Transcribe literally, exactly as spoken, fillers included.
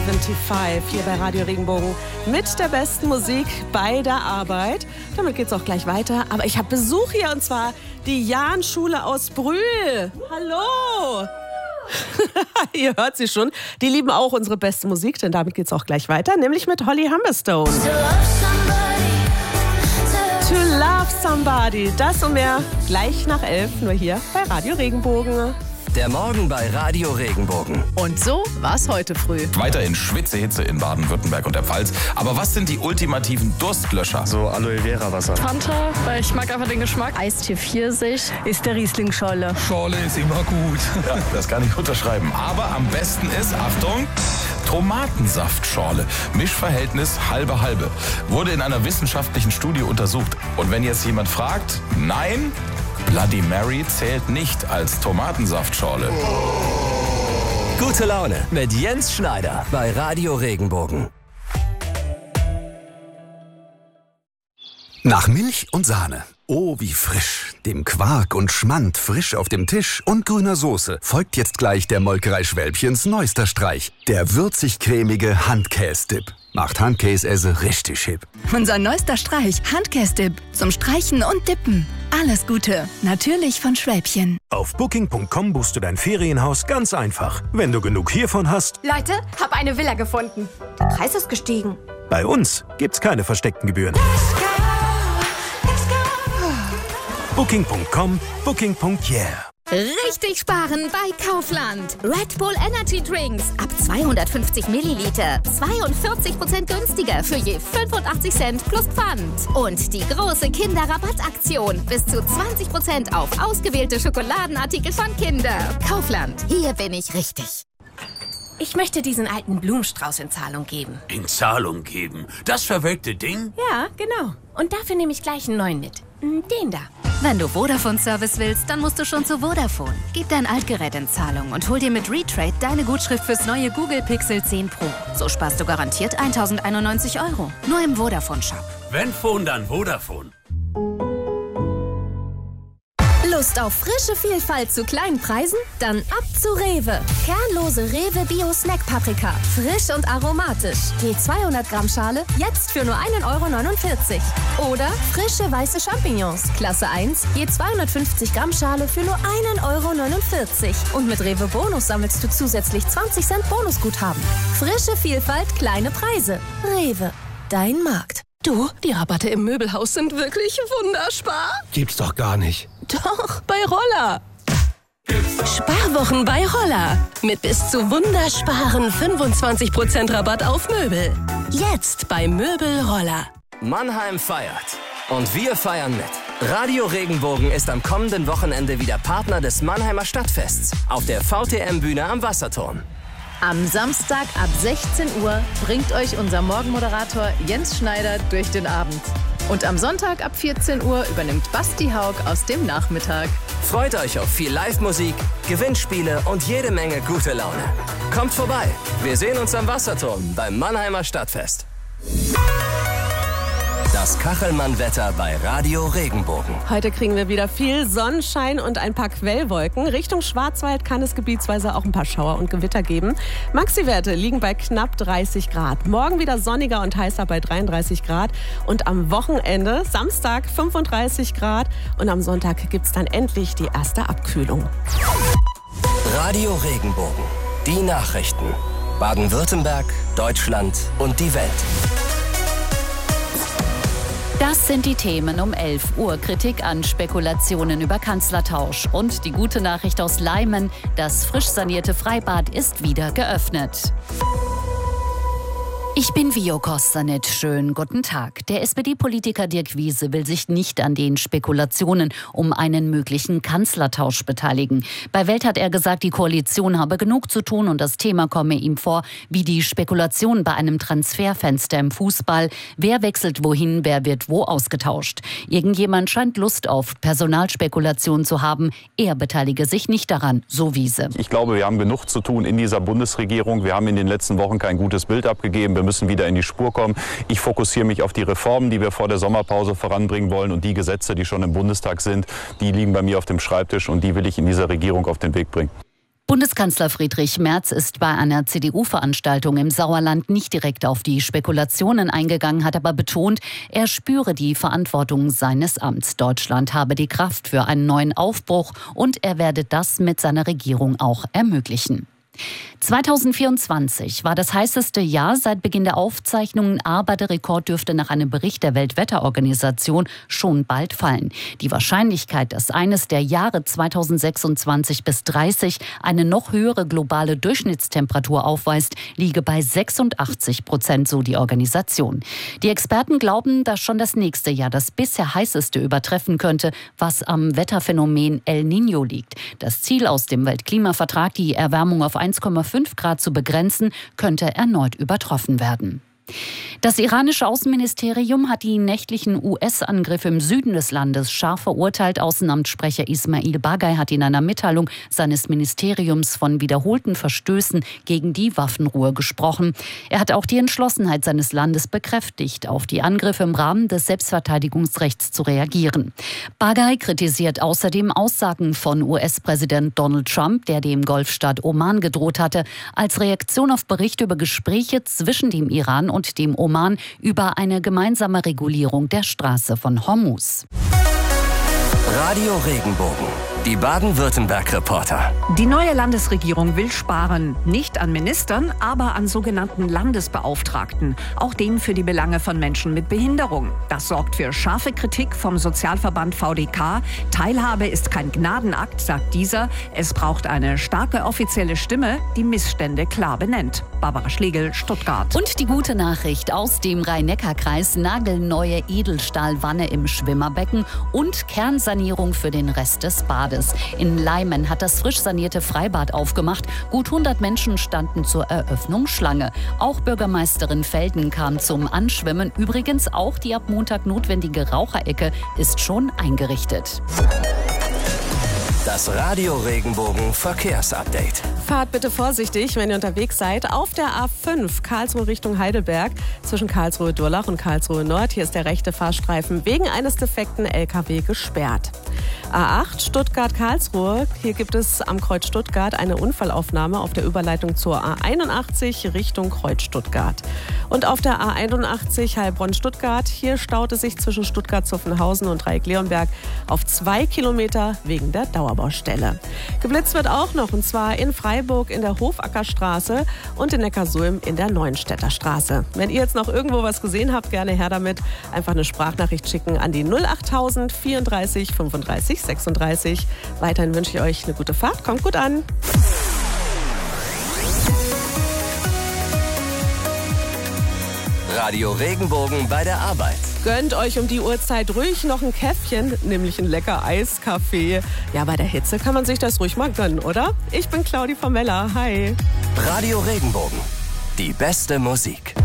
fünfundsiebzig hier bei Radio Regenbogen mit der besten Musik bei der Arbeit. Damit geht's auch gleich weiter. Aber ich habe Besuch hier und zwar die Jahn-Schule aus Brühl. Hallo! Ihr hört sie schon. Die lieben auch unsere beste Musik, denn damit geht's auch gleich weiter, nämlich mit Holly Humberstone. To Love Somebody. Das und mehr gleich nach elf, nur hier bei Radio Regenbogen. Der Morgen bei Radio Regenbogen. Und so war's heute früh. Weiterhin Schwitzehitze in Baden-Württemberg und der Pfalz. Aber was sind die ultimativen Durstlöscher? So Aloe Vera Wasser. Fanta, weil ich mag einfach den Geschmack. Eistee Pfirsich ist der Riesling-Scholle. Schorle ist immer gut. Ja, das kann ich unterschreiben. Aber am besten ist, Achtung, Tomatensaftschorle. Mischverhältnis halbe halbe. Wurde in einer wissenschaftlichen Studie untersucht. Und wenn jetzt jemand fragt, nein, Bloody Mary zählt nicht als Tomatensaftschorle. Gute Laune mit Jens Schneider bei Radio Regenbogen. Nach Milch und Sahne. Oh, wie frisch. Dem Quark und Schmand frisch auf dem Tisch und grüner Soße folgt jetzt gleich der Molkerei Schwälbchens neuester Streich. Der würzig-cremige Handkäse-Dip. Macht Handkäse richtig hip. Unser neuester Streich, Handkäse-Dip. Zum Streichen und Dippen. Alles Gute. Natürlich von Schwälbchen. Auf booking punkt com buchst du dein Ferienhaus ganz einfach. Wenn du genug hiervon hast... Leute, hab eine Villa gefunden. Der Preis ist gestiegen. Bei uns gibt's keine versteckten Gebühren. booking punkt com, booking punkt yeah. Richtig sparen bei Kaufland. Red Bull Energy Drinks ab zweihundertfünfzig Milliliter. zweiundvierzig Prozent günstiger für je fünfundachtzig Cent plus Pfand. Und die große Kinderrabattaktion. Bis zu zwanzig Prozent auf ausgewählte Schokoladenartikel von Kinder. Kaufland. Hier bin ich richtig. Ich möchte diesen alten Blumenstrauß in Zahlung geben. In Zahlung geben? Das verwelkte Ding? Ja, genau. Und dafür nehme ich gleich einen neuen mit. Den da. Wenn du Vodafone-Service willst, dann musst du schon zu Vodafone. Gib dein Altgerät in Zahlung und hol dir mit Retrade deine Gutschrift fürs neue Google Pixel zehn Pro. So sparst du garantiert eintausendeinundneunzig Euro. Nur im Vodafone-Shop. Wenn Phone, dann Vodafone. Lust auf frische Vielfalt zu kleinen Preisen? Dann ab zu Rewe. Kernlose Rewe Bio Snack Paprika. Frisch und aromatisch. Je zweihundert Gramm Schale jetzt für nur ein Euro neunundvierzig. Oder frische weiße Champignons. Klasse eins. Je zweihundertfünfzig Gramm Schale für nur ein Euro neunundvierzig. Und mit Rewe Bonus sammelst du zusätzlich zwanzig Cent Bonusguthaben. Frische Vielfalt, kleine Preise. Rewe. Dein Markt. Du, die Rabatte im Möbelhaus sind wirklich wunderspar. Gibt's doch gar nicht. Doch, bei Roller. Sparwochen bei Roller. Mit bis zu wundersparen fünfundzwanzig Prozent Rabatt auf Möbel. Jetzt bei Möbel Roller. Mannheim feiert. Und wir feiern mit. Radio Regenbogen ist am kommenden Wochenende wieder Partner des Mannheimer Stadtfests auf der V T M-Bühne am Wasserturm. Am Samstag ab sechzehn Uhr bringt euch unser Morgenmoderator Jens Schneider durch den Abend. Und am Sonntag ab vierzehn Uhr übernimmt Basti Haug aus dem Nachmittag. Freut euch auf viel Live-Musik, Gewinnspiele und jede Menge gute Laune. Kommt vorbei, wir sehen uns am Wasserturm beim Mannheimer Stadtfest. Das Kachelmann-Wetter bei Radio Regenbogen. Heute kriegen wir wieder viel Sonnenschein und ein paar Quellwolken. Richtung Schwarzwald kann es gebietsweise auch ein paar Schauer und Gewitter geben. Maxi-Werte liegen bei knapp dreißig Grad. Morgen wieder sonniger und heißer bei dreiunddreißig Grad. Und am Wochenende, Samstag, fünfunddreißig Grad. Und am Sonntag gibt es dann endlich die erste Abkühlung. Radio Regenbogen. Die Nachrichten. Baden-Württemberg, Deutschland und die Welt. Das sind die Themen um elf Uhr. Kritik an Spekulationen über Kanzlertausch. Und die gute Nachricht aus Leimen, das frisch sanierte Freibad ist wieder geöffnet. Ich bin Vio Kostanit. Schönen guten Tag. Der S P D-Politiker Dirk Wiese will sich nicht an den Spekulationen um einen möglichen Kanzlertausch beteiligen. Bei Welt hat er gesagt, die Koalition habe genug zu tun und das Thema komme ihm vor wie die Spekulation bei einem Transferfenster im Fußball. Wer wechselt wohin, wer wird wo ausgetauscht? Irgendjemand scheint Lust auf Personalspekulation zu haben. Er beteilige sich nicht daran, so Wiese. Ich glaube, wir haben genug zu tun in dieser Bundesregierung. Wir haben in den letzten Wochen kein gutes Bild abgegeben. Wir müssen wieder in die Spur kommen. Ich fokussiere mich auf die Reformen, die wir vor der Sommerpause voranbringen wollen. Und die Gesetze, die schon im Bundestag sind, die liegen bei mir auf dem Schreibtisch und die will ich in dieser Regierung auf den Weg bringen. Bundeskanzler Friedrich Merz ist bei einer C D U-Veranstaltung im Sauerland nicht direkt auf die Spekulationen eingegangen, hat aber betont, er spüre die Verantwortung seines Amts. Deutschland habe die Kraft für einen neuen Aufbruch und er werde das mit seiner Regierung auch ermöglichen. zweitausendvierundzwanzig war das heißeste Jahr seit Beginn der Aufzeichnungen, aber der Rekord dürfte nach einem Bericht der Weltwetterorganisation schon bald fallen. Die Wahrscheinlichkeit, dass eines der Jahre zweitausendsechsundzwanzig bis dreißig eine noch höhere globale Durchschnittstemperatur aufweist, liege bei sechsundachtzig Prozent, so die Organisation. Die Experten glauben, dass schon das nächste Jahr das bisher heißeste übertreffen könnte, was am Wetterphänomen El Niño liegt. Das Ziel aus dem Weltklimavertrag, die Erwärmung auf eins Komma fünf Grad zu begrenzen, könnte erneut übertroffen werden. Das iranische Außenministerium hat die nächtlichen U S-Angriffe im Süden des Landes scharf verurteilt. Außenamtssprecher Ismail Baghaei hat in einer Mitteilung seines Ministeriums von wiederholten Verstößen gegen die Waffenruhe gesprochen. Er hat auch die Entschlossenheit seines Landes bekräftigt, auf die Angriffe im Rahmen des Selbstverteidigungsrechts zu reagieren. Baghaei kritisiert außerdem Aussagen von U S-Präsident Donald Trump, der dem Golfstaat Oman gedroht hatte, als Reaktion auf Berichte über Gespräche zwischen dem Iran und dem Oman über eine gemeinsame Regulierung der Straße von Hormuz. Radio Regenbogen, die Baden-Württemberg-Reporter. Die neue Landesregierung will sparen. Nicht an Ministern, aber an sogenannten Landesbeauftragten. Auch denen für die Belange von Menschen mit Behinderung. Das sorgt für scharfe Kritik vom Sozialverband V D K. Teilhabe ist kein Gnadenakt, sagt dieser. Es braucht eine starke offizielle Stimme, die Missstände klar benennt. Barbara Schlegel, Stuttgart. Und die gute Nachricht aus dem Rhein-Neckar-Kreis: nagelneue Edelstahlwanne im Schwimmerbecken und Kernsanierung für den Rest des Bades. In Leimen hat das frisch sanierte Freibad aufgemacht. Gut hundert Menschen standen zur Eröffnung Schlange. Auch Bürgermeisterin Felden kam zum Anschwimmen. Übrigens auch die ab Montag notwendige Raucherecke ist schon eingerichtet. Das Radio Regenbogen Verkehrsupdate. Fahrt bitte vorsichtig, wenn ihr unterwegs seid. Auf der A fünf Karlsruhe Richtung Heidelberg zwischen Karlsruhe-Durlach und Karlsruhe Nord. Hier ist der rechte Fahrstreifen wegen eines defekten L K W gesperrt. A acht Stuttgart-Karlsruhe. Hier gibt es am Kreuz Stuttgart eine Unfallaufnahme auf der Überleitung zur A einundachtzig Richtung Kreuz Stuttgart. Und auf der A einundachtzig Heilbronn-Stuttgart. Hier staut es sich zwischen Stuttgart-Zuffenhausen und Dreieck-Leonberg auf zwei Kilometer wegen der Dauerbaustelle. Geblitzt wird auch noch, und zwar in Freiburg in der Hofackerstraße und in Neckarsulm in der Neuenstädter Straße. Wenn ihr jetzt noch irgendwo was gesehen habt, gerne her damit. Einfach eine Sprachnachricht schicken an die null achttausend vierunddreißig fünfunddreißig sechsunddreißig. Weiterhin wünsche ich euch eine gute Fahrt. Kommt gut an. Radio Regenbogen bei der Arbeit. Gönnt euch um die Uhrzeit ruhig noch ein Käffchen, nämlich ein lecker Eiskaffee. Ja, bei der Hitze kann man sich das ruhig mal gönnen, oder? Ich bin Claudi Formella. Hi. Radio Regenbogen. Die beste Musik.